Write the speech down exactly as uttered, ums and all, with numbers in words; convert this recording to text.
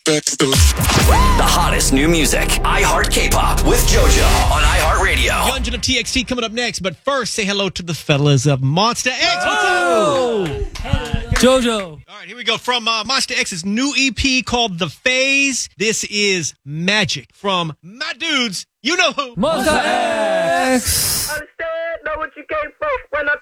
The hottest new music. iHeart K-Pop with JoJo on iHeartRadio. Dungeon of T X T coming up next, but first, say hello to the fellas of Monster X. Oh! JoJo. All right, here we go. From uh, Monster X's new E P called The Phase, this is Magic from my dudes. You know who? Monster X. Understand, know what you came for when I